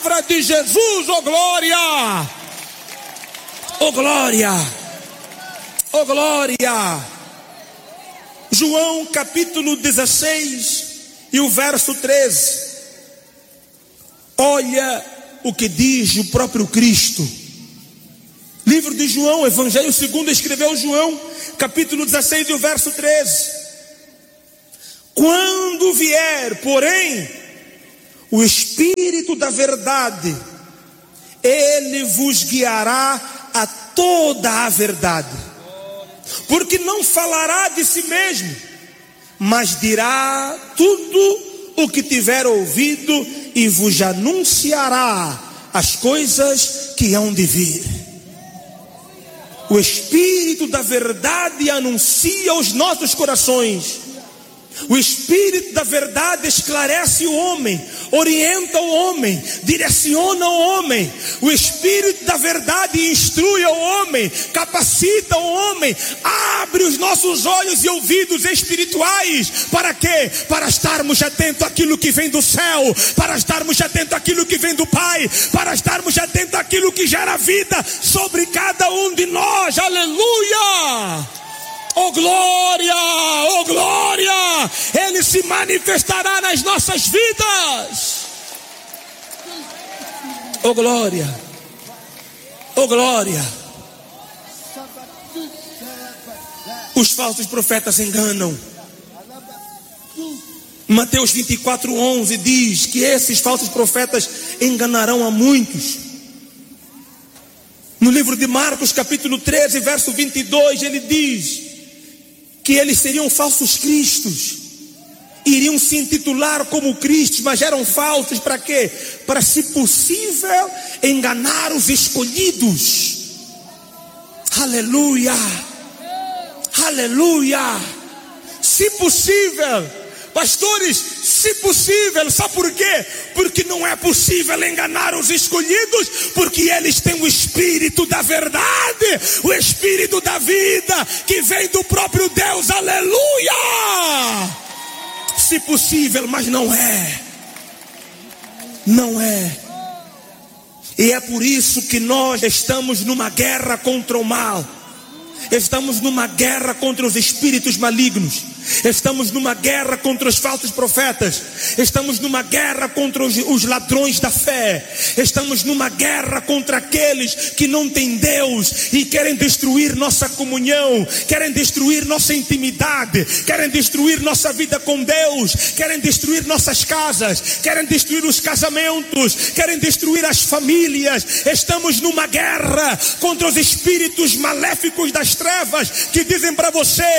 palavra de Jesus, oh glória! Oh glória! Oh glória! João capítulo 16 e o verso 13. Olha o que diz o próprio Cristo. Livro de João, Evangelho segundo escreveu João, capítulo 16 e o verso 13. Quando vier, porém, o Espírito da verdade, ele vos guiará a toda a verdade. Porque não falará de si mesmo, mas dirá tudo o que tiver ouvido e vos anunciará as coisas que hão de vir. O Espírito da verdade anuncia aos nossos corações. O Espírito da verdade esclarece o homem, orienta o homem, direciona o homem. O Espírito da verdade instrui o homem, capacita o homem, abre os nossos olhos e ouvidos espirituais. Para quê? Para estarmos atentos àquilo que vem do céu, para estarmos atentos àquilo que vem do Pai, para estarmos atentos àquilo que gera vida sobre cada um de nós. Aleluia! Oh glória, oh glória, Ele se manifestará nas nossas vidas. Oh glória, oh glória. Os falsos profetas enganam. Mateus 24:11 diz que esses falsos profetas enganarão a muitos. No livro de Marcos capítulo 13 verso 22 ele diz que eles seriam falsos cristos, iriam se intitular como Cristos, mas eram falsos. Para quê? Para, se possível, enganar os escolhidos. Aleluia, aleluia. Se possível, pastores, se possível, sabe por quê? Porque não é possível enganar os escolhidos, porque eles têm o Espírito da verdade, o Espírito da vida, que vem do próprio Deus, aleluia! Se possível, mas não é, não é. E é por isso que nós estamos numa guerra contra o mal. Estamos numa guerra contra os espíritos malignos. Estamos numa guerra contra os falsos profetas. Estamos numa guerra contra os ladrões da fé. Estamos numa guerra contra aqueles que não têm Deus e querem destruir nossa comunhão, querem destruir nossa intimidade, querem destruir nossa vida com Deus, querem destruir nossas casas, querem destruir os casamentos, querem destruir as famílias. Estamos numa guerra contra os espíritos maléficos das trevas que dizem para você: